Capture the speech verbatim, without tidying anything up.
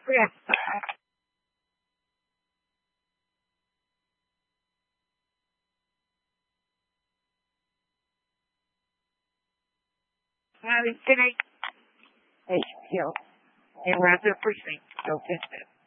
Yes. Well, good night. Hey, you know, and we're at the precinct. Go visit.